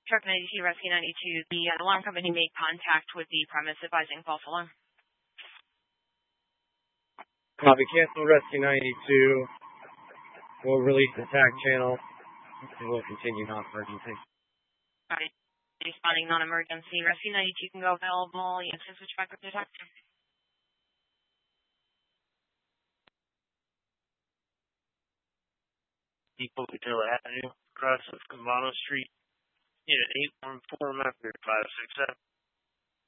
Truck 92, Rescue 92, the alarm company made contact with the premise advising false alarm. Copy, cancel Rescue 92. We'll release the tag channel, and we'll continue non-emergency. Alright, responding non-emergency. Rescue 92 can go available. You can switch back up to detector. Depot Patillo Avenue, across of Cavano Street. Unit 814, map 567.